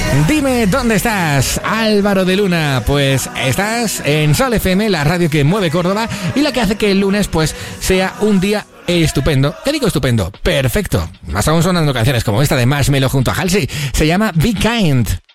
Dime dónde estás, Álvaro de Luna. Pues estás en Sol FM, la radio que mueve Córdoba y la que hace que el lunes pues sea un día estupendo. ¿Qué digo estupendo? Perfecto. Más aún sonando canciones como esta de Marshmello junto a Halsey. Se llama Be Kind.